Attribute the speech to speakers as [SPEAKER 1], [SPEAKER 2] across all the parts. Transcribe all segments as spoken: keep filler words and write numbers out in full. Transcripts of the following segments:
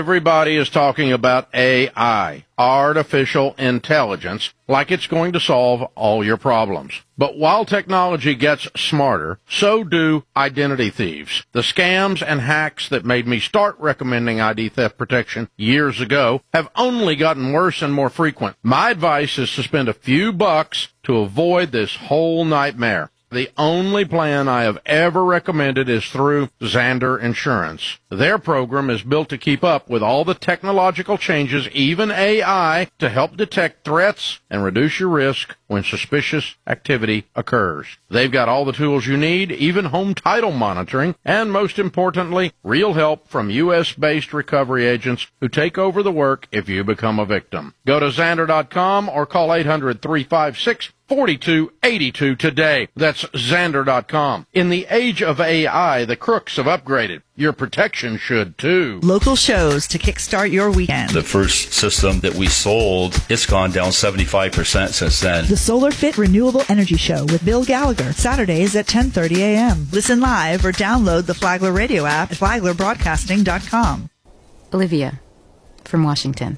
[SPEAKER 1] Everybody is talking about A I, artificial intelligence, like it's going to solve all your problems. But while technology gets smarter, so do identity thieves. The scams and hacks that made me start recommending I D theft protection years ago have only gotten worse and more frequent. My advice is to spend a few bucks to avoid this whole nightmare. The only plan I have ever recommended is through Zander Insurance. Their program is built to keep up with all the technological changes, even A I, to help detect threats and reduce your risk when suspicious activity occurs. They've got all the tools you need, even home title monitoring, and most importantly, real help from U S-based recovery agents who take over the work if you become a victim. Go to Zander dot com or call eight hundred, three five six, four two eight two today. That's Zander dot com. In the age of A I, the crooks have upgraded. Your protection should too.
[SPEAKER 2] Local shows to kickstart your weekend.
[SPEAKER 3] The first system that we sold, it's gone down seventy-five percent since then.
[SPEAKER 2] The Solar Fit Renewable Energy Show with Bill Gallagher, Saturdays at ten thirty a.m. Listen live or download the Flagler Radio app at flagler broadcasting dot com.
[SPEAKER 4] Olivia from Washington.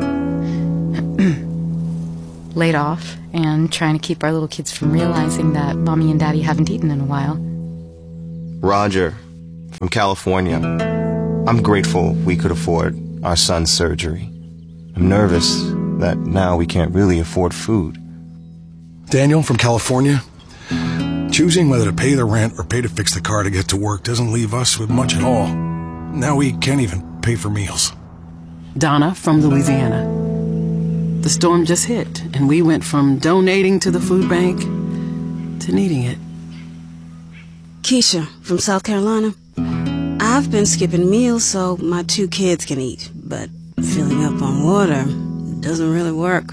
[SPEAKER 4] Laid off and trying to keep our little kids from realizing that Mommy and Daddy haven't eaten in a while.
[SPEAKER 5] Roger from California. I'm grateful we could afford our son's surgery. I'm nervous that now we can't really afford food.
[SPEAKER 6] Daniel from California. Choosing whether to pay the rent or pay to fix the car to get to work doesn't leave us with much at all. Now we can't even pay for meals.
[SPEAKER 7] Donna from Louisiana. The storm just hit, and we went from donating to the food bank to needing it.
[SPEAKER 8] Keisha from South Carolina. I've been skipping meals so my two kids can eat, but filling up on water doesn't really work.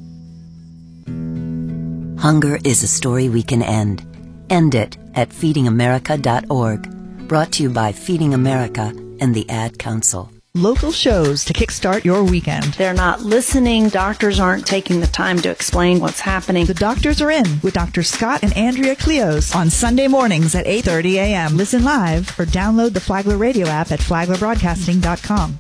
[SPEAKER 9] Hunger is a story we can end. End it at feeding america dot org. Brought to you by Feeding America and the Ad Council.
[SPEAKER 2] Local shows to kickstart your weekend.
[SPEAKER 10] They're not listening. Doctors aren't taking the time to explain what's happening.
[SPEAKER 2] The Doctors Are In with Doctor Scott and Andrea Cleos on Sunday mornings at eight thirty a.m. Listen live or download the Flagler Radio app at flagler broadcasting dot com.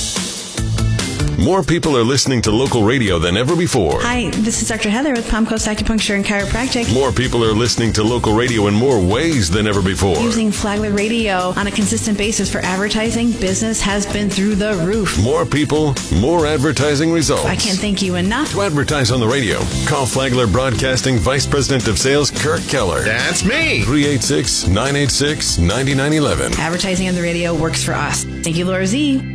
[SPEAKER 11] More people are listening to local radio than ever before.
[SPEAKER 12] Hi, this is Doctor Heather with Palm Coast Acupuncture and Chiropractic.
[SPEAKER 11] More people are listening to local radio in more ways than ever before.
[SPEAKER 12] Using Flagler Radio on a consistent basis for advertising, business has been through the roof.
[SPEAKER 11] More people, more advertising results.
[SPEAKER 12] I can't thank you enough.
[SPEAKER 11] To advertise on the radio, call Flagler Broadcasting Vice President of Sales, Kirk Keller.
[SPEAKER 13] That's me.
[SPEAKER 11] three eight six, nine eight six, nine nine one one.
[SPEAKER 12] Advertising on the radio works for us. Thank you, Laura Z.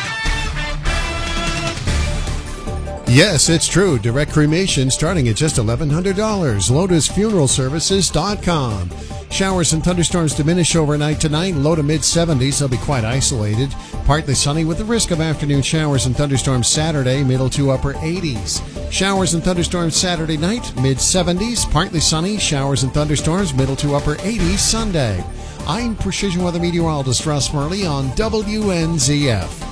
[SPEAKER 14] Yes, it's true. Direct cremation starting at just eleven hundred dollars. Lotus Funeral Services dot com. Showers and thunderstorms diminish overnight tonight. Low to mid seventies. They'll be quite isolated. Partly sunny with the risk of afternoon showers and thunderstorms Saturday, middle to upper eighties. Showers and thunderstorms Saturday night, mid seventies. Partly sunny. Showers and thunderstorms, middle to upper eighties Sunday. I'm Precision Weather Meteorologist Russ Murley on W N Z F.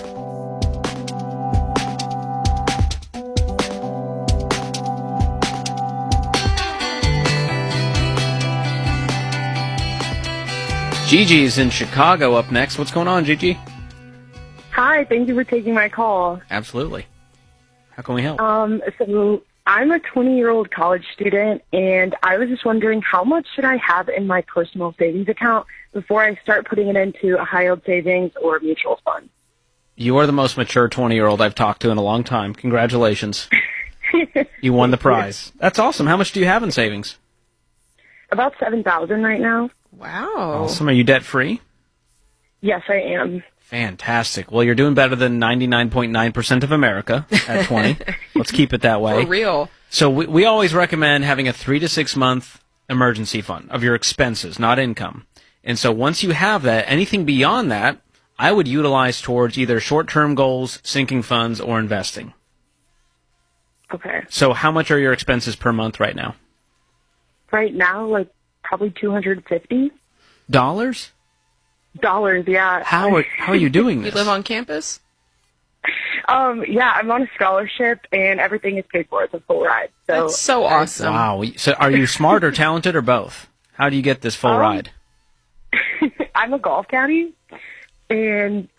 [SPEAKER 15] Gigi's in Chicago up next. What's going on, Gigi?
[SPEAKER 16] Hi, thank you for taking my call.
[SPEAKER 15] Absolutely. How can we help?
[SPEAKER 16] Um, so I'm a twenty-year-old college student, and I was just wondering how much should I have in my personal savings account before I start putting it into a high-yield savings or mutual fund?
[SPEAKER 15] You are the most mature twenty-year-old I've talked to in a long time. Congratulations. You won the prize. That's awesome. How much do you have in savings?
[SPEAKER 16] About seven thousand dollars right now.
[SPEAKER 17] Wow.
[SPEAKER 15] Awesome. Are you debt-free?
[SPEAKER 16] Yes, I am.
[SPEAKER 15] Fantastic. Well, you're doing better than ninety-nine point nine percent of America at twenty. Let's keep it that way.
[SPEAKER 17] For real.
[SPEAKER 15] So we, we always recommend having a three to six month emergency fund of your expenses, not income. And so once you have that, anything beyond that, I would utilize towards either short-term goals, sinking funds, or investing.
[SPEAKER 16] Okay.
[SPEAKER 15] So how much are your expenses per month right now?
[SPEAKER 16] Right now, like, probably two hundred fifty
[SPEAKER 15] dollars.
[SPEAKER 16] Dollars, yeah.
[SPEAKER 15] How are how are you doing this?
[SPEAKER 17] You live on campus?
[SPEAKER 16] Um, yeah, I'm on a scholarship, and everything is paid for. It's a full ride. So
[SPEAKER 17] That's so awesome.
[SPEAKER 15] Wow. So are you smart or talented or both? How do you get this full
[SPEAKER 16] um,
[SPEAKER 15] ride?
[SPEAKER 16] I'm a golf caddy, and there's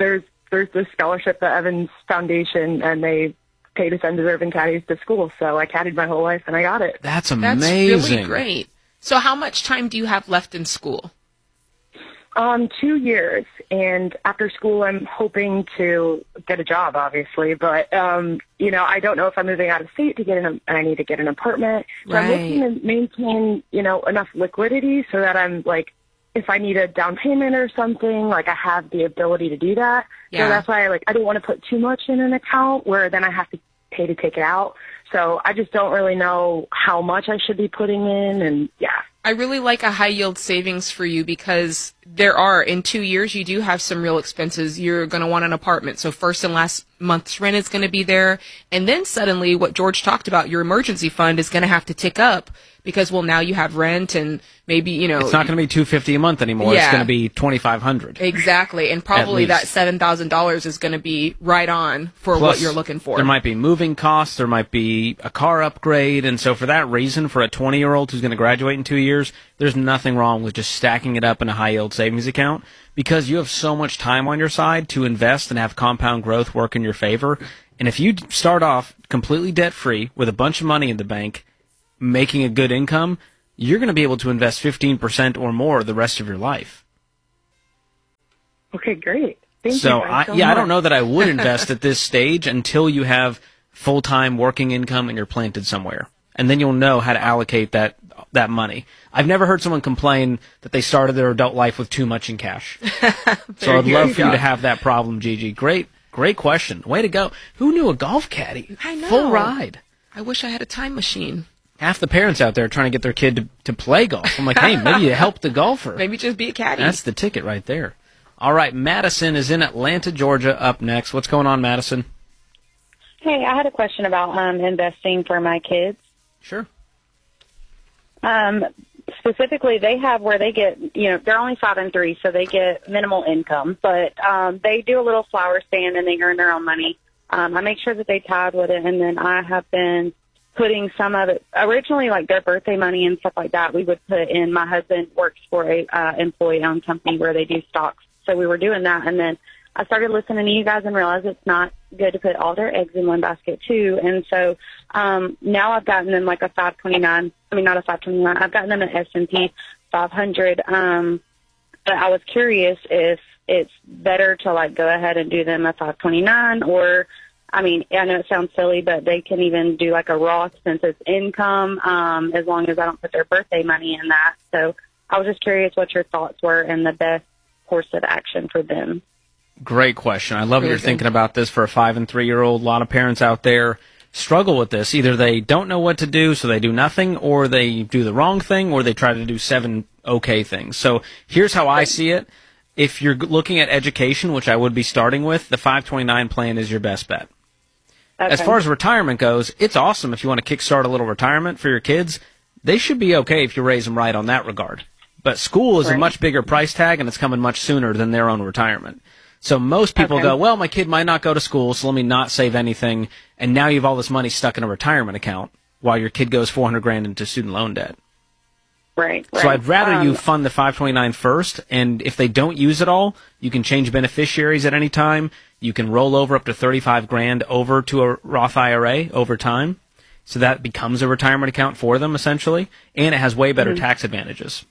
[SPEAKER 16] there's this scholarship, the Evans Foundation, and they pay to send deserving caddies to school. So I caddied my whole life, and I got it.
[SPEAKER 15] That's amazing.
[SPEAKER 17] That's really great. So how much time do you have left in school?
[SPEAKER 16] Um, two years, and after school, I'm hoping to get a job, obviously. But um, you know, I don't know if I'm moving out of state to get an, and I need to get an apartment. So
[SPEAKER 17] Right.
[SPEAKER 16] I'm looking to maintain, you know, enough liquidity so that I'm like, if I need a down payment or something, like I have the ability to do that.
[SPEAKER 17] Yeah.
[SPEAKER 16] So that's why, like, I don't want to put too much in an account where then I have to pay to take it out. So I just don't really know how much I should be putting in, and yeah.
[SPEAKER 17] I really like a high yield savings for you because there are, in two years, you do have some real expenses. You're going to want an apartment. So first and last month's rent is going to be there. And then suddenly what George talked about, your emergency fund is going to have to tick up because, well, now you have rent and maybe, you know.
[SPEAKER 15] It's not going to be two hundred fifty dollars a month anymore.
[SPEAKER 17] Yeah.
[SPEAKER 15] It's going to be twenty-five hundred dollars.
[SPEAKER 17] Exactly. And probably
[SPEAKER 15] least.
[SPEAKER 17] that seven thousand dollars is going to be right on for
[SPEAKER 15] Plus,
[SPEAKER 17] what you're looking for.
[SPEAKER 15] There might be moving costs. There might be a car upgrade. And so for that reason, for a twenty-year-old who's going to graduate in two years, there's nothing wrong with just stacking it up in a high-yield savings account because you have so much time on your side to invest and have compound growth work in your favor. And if you start off completely debt-free with a bunch of money in the bank, making a good income, you're going to be able to invest fifteen percent or more the rest of your life.
[SPEAKER 16] Okay, great. Thank
[SPEAKER 15] so,
[SPEAKER 16] you.
[SPEAKER 15] I,
[SPEAKER 16] so
[SPEAKER 15] yeah,
[SPEAKER 16] much.
[SPEAKER 15] I don't know that I would invest at this stage until you have full-time working income and you're planted somewhere. And then you'll know how to allocate that that money. I've never heard someone complain that they started their adult life with too much in cash. So I'd love for you to have that problem, Gigi. Great, great question. Way to go. Who knew a golf caddy?
[SPEAKER 17] I know.
[SPEAKER 15] Full ride.
[SPEAKER 17] I wish I had a time machine.
[SPEAKER 15] Half the parents out there trying to get their kid to, to play golf. I'm like, hey, maybe you help the golfer.
[SPEAKER 17] Maybe just be a caddy.
[SPEAKER 15] That's the ticket right there. All right, Madison is in Atlanta, Georgia, up next. What's going on, Madison?
[SPEAKER 13] Hey, I had a question about um, investing for my kids.
[SPEAKER 15] Sure.
[SPEAKER 13] Um, specifically, they have where they get, you know, they're only five and three, so they get minimal income, but um, they do a little flower stand and they earn their own money. Um, I make sure that they tithe with it, and then I have been putting some of it, originally like their birthday money and stuff like that, we would put in. My husband works for a uh, employee-owned company where they do stocks, so we were doing that, and then I started listening to you guys and realized it's not good to put all their eggs in one basket too. And so um, now I've gotten them like a five twenty-nine. I mean, not a five twenty-nine. I've gotten them an S and P five hundred. Um, but I was curious if it's better to like go ahead and do them a five twenty-nine, or I mean, I know it sounds silly, but they can even do like a Roth since it's income, um, as long as I don't put their birthday money in that. So I was just curious what your thoughts were and the best course of action for them.
[SPEAKER 15] Great question. I love that you're thinking about this for a five and three year old. A lot of parents out there struggle with this. Either they don't know what to do, so they do nothing, or they do the wrong thing, or they try to do seven okay things. So here's how I see it. If you're looking at education, which I would be starting with, the five twenty-nine plan is your best bet.
[SPEAKER 13] Okay.
[SPEAKER 15] As far as retirement goes, it's awesome if you want to kickstart a little retirement for your kids. They should be okay if you raise them right on that regard. But school is
[SPEAKER 13] Right.
[SPEAKER 15] a much bigger price tag, and it's coming much sooner than their own retirement. So most people
[SPEAKER 13] Okay.
[SPEAKER 15] go, well, my kid might not go to school, so let me not save anything. And now you have all this money stuck in a retirement account while your kid goes four hundred grand into student loan debt.
[SPEAKER 13] Right, right.
[SPEAKER 15] So I'd rather
[SPEAKER 13] um,
[SPEAKER 15] you fund the five twenty-nine first, and if they don't use it all, you can change beneficiaries at any time. You can roll over up to thirty-five grand over to a Roth I R A over time. So that becomes a retirement account for them, essentially, and it has way better
[SPEAKER 13] Mhm.
[SPEAKER 15] tax advantages.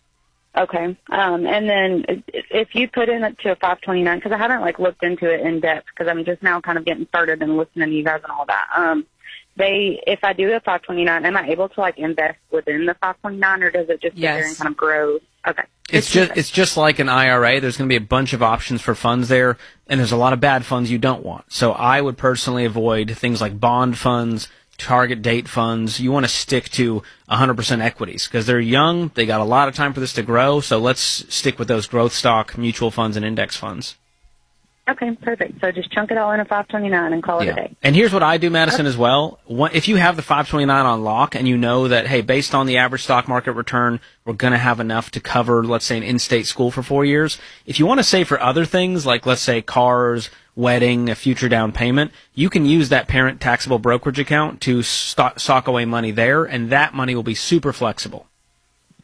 [SPEAKER 13] Okay. Um, and then if you put in it to a five twenty-nine, because I haven't like looked into it in depth, because I'm just now kind of getting started and listening to you guys and all that. Um, they, if I do a five twenty-nine, am I able to like invest within the five twenty-nine, or does it just sit there
[SPEAKER 17] Yes.
[SPEAKER 13] and kind of grow? Okay.
[SPEAKER 15] It's just it's just like an I R A. There's going to be a bunch of options for funds there, and there's a lot of bad funds you don't want. So I would personally avoid things like bond funds, target date funds. You want to stick to one hundred percent equities because they're young. They got a lot of time for this to grow. So let's stick with those growth stock mutual funds and index funds.
[SPEAKER 13] Okay, perfect. So just chunk it all in a five twenty-nine and call it a day.
[SPEAKER 15] And here's what I do, Madison, as well. One- If you have the five twenty-nine on lock and you know that, hey, based on the average stock market return, we're going to have enough to cover, let's say, an in-state school for four years. If you want to save for other things, like, let's say, cars, wedding, a future down payment, you can use that parent taxable brokerage account to stock, sock away money there, and that money will be super flexible.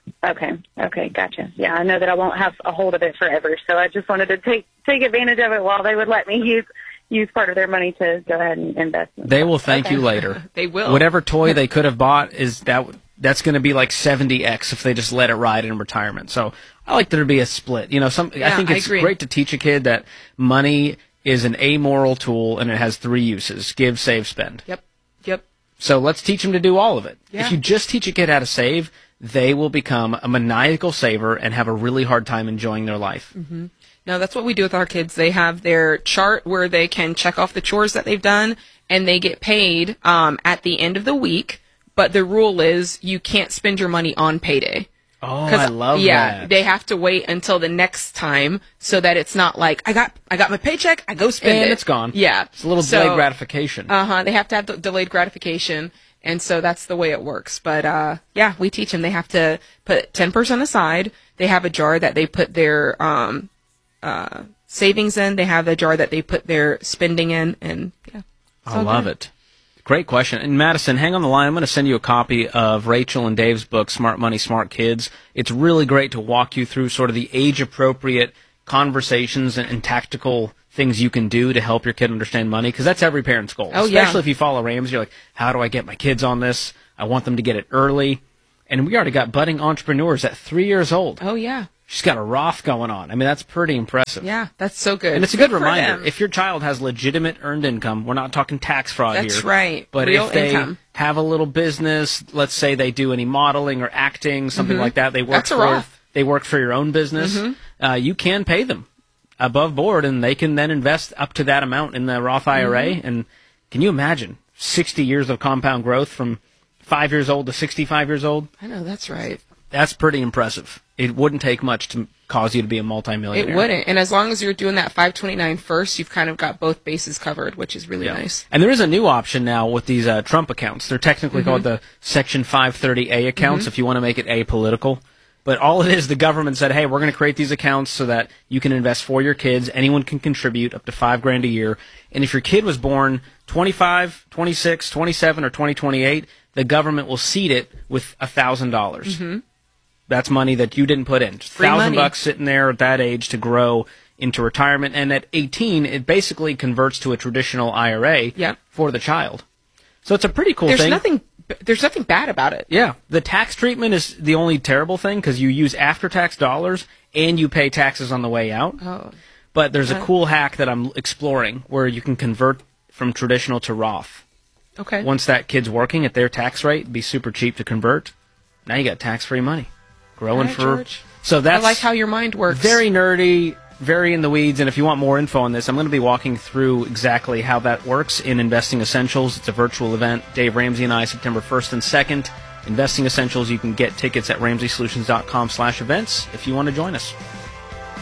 [SPEAKER 13] Okay. Okay. Gotcha. Yeah, I know that I won't have a hold of it forever, so I just wanted to take take advantage of it while they would let me use use part of their money to go ahead and invest. In
[SPEAKER 15] they will thank
[SPEAKER 13] okay.
[SPEAKER 15] you later.
[SPEAKER 17] They will.
[SPEAKER 15] Whatever toy they could have bought is that that's going to be like seventy x if they just let it ride in retirement. So I like there to be a split. You know, some
[SPEAKER 17] Yeah,
[SPEAKER 15] I think it's
[SPEAKER 17] I
[SPEAKER 15] great to teach a kid that money is an amoral tool and it has three uses: give, save, spend.
[SPEAKER 17] Yep. Yep.
[SPEAKER 15] So let's teach them to do all of it.
[SPEAKER 17] Yeah.
[SPEAKER 15] If you just teach a kid how to save, they will become a maniacal saver and have a really hard time enjoying their life.
[SPEAKER 17] Mm-hmm. No, that's what we do with our kids. They have their chart where they can check off the chores that they've done, and they get paid um, at the end of the week. But the rule is you can't spend your money on payday.
[SPEAKER 15] Oh, I love
[SPEAKER 17] yeah,
[SPEAKER 15] that.
[SPEAKER 17] they have to wait until the next time so that it's not like I got I got my paycheck, I go spend
[SPEAKER 15] And
[SPEAKER 17] it.
[SPEAKER 15] it's gone.
[SPEAKER 17] Yeah,
[SPEAKER 15] It's a little
[SPEAKER 17] So-
[SPEAKER 15] delayed gratification.
[SPEAKER 17] Uh huh. They have to have the delayed gratification, and so that's the way it works. But uh, yeah, we teach them they have to put ten percent aside. They have a jar that they put their um, uh, savings in. They have a jar that they put their spending in, and yeah. it's
[SPEAKER 15] I
[SPEAKER 17] all
[SPEAKER 15] love
[SPEAKER 17] good.
[SPEAKER 15] it. Great question. And Madison, hang on the line. I'm going to send you a copy of Rachel and Dave's book, Smart Money, Smart Kids. It's really great to walk you through sort of the age-appropriate conversations and, and tactical things you can do to help your kid understand money, because that's every parent's goal.
[SPEAKER 17] Oh, yeah.
[SPEAKER 15] Especially if you follow Ramsey, you're like, how do I get my kids on this? I want them to get it early. And we already got budding entrepreneurs at three years old.
[SPEAKER 17] Oh yeah.
[SPEAKER 15] She's got a Roth going on. I mean, that's pretty impressive.
[SPEAKER 17] Yeah, that's so good.
[SPEAKER 15] And it's a good
[SPEAKER 17] for
[SPEAKER 15] reminder.
[SPEAKER 17] them.
[SPEAKER 15] If your child has legitimate earned income, we're not talking tax fraud here.
[SPEAKER 17] That's right.
[SPEAKER 15] But
[SPEAKER 17] Real
[SPEAKER 15] if they
[SPEAKER 17] income.
[SPEAKER 15] have a little business, let's say they do any modeling or acting, something
[SPEAKER 17] Mhm.
[SPEAKER 15] like that, they work
[SPEAKER 17] That's a
[SPEAKER 15] for
[SPEAKER 17] Roth.
[SPEAKER 15] they work for your own business.
[SPEAKER 17] Mhm.
[SPEAKER 15] Uh, you can pay them above board, and they can then invest up to that amount in the Roth I R A.
[SPEAKER 17] Mhm.
[SPEAKER 15] And can you imagine sixty years of compound growth from five years old to sixty-five years old?
[SPEAKER 17] I know, that's right.
[SPEAKER 15] That's pretty impressive. It wouldn't take much to cause you to be a multimillionaire.
[SPEAKER 17] It wouldn't. And as long as you're doing that five twenty-nine first, you've kind of got both bases covered, which is really
[SPEAKER 15] Yeah.
[SPEAKER 17] nice.
[SPEAKER 15] And there is a new option now with these uh, Trump accounts. They're technically
[SPEAKER 17] Mhm.
[SPEAKER 15] called the Section five thirty A accounts,
[SPEAKER 17] Mhm.
[SPEAKER 15] if you want to make it apolitical. But all it is, the government said, hey, we're going to create these accounts so that you can invest for your kids. Anyone can contribute up to five grand a year. And if your kid was born twenty-five, twenty-six, twenty-seven, or twenty twenty-eight, the government will seed it with one thousand dollars.
[SPEAKER 17] Mhm.
[SPEAKER 15] That's money that you didn't put in.
[SPEAKER 17] Free
[SPEAKER 15] Thousand
[SPEAKER 17] money.
[SPEAKER 15] bucks sitting there at that age to grow into retirement. And at eighteen, it basically converts to a traditional I R A
[SPEAKER 17] Yep.
[SPEAKER 15] for the child. So it's a pretty cool
[SPEAKER 17] There's
[SPEAKER 15] thing.
[SPEAKER 17] nothing. There's nothing bad about it.
[SPEAKER 15] Yeah. The tax treatment is the only terrible thing because you use after-tax dollars and you pay taxes on the way out.
[SPEAKER 17] Oh.
[SPEAKER 15] But there's a
[SPEAKER 17] Uh.
[SPEAKER 15] cool hack that I'm exploring where you can convert from traditional to Roth.
[SPEAKER 17] Okay.
[SPEAKER 15] Once that kid's working at their tax rate, it'd be super cheap to convert. Now you got tax-free money. Growing
[SPEAKER 17] All right,
[SPEAKER 15] for
[SPEAKER 17] George.
[SPEAKER 15] so that's
[SPEAKER 17] I like how your mind works.
[SPEAKER 15] very nerdy, very in the weeds. And if you want more info on this, I'm going to be walking through exactly how that works in Investing Essentials. It's a virtual event. Dave Ramsey and I, September first and second. Investing Essentials. You can get tickets at ramsey solutions dot com slash events if you want to join us.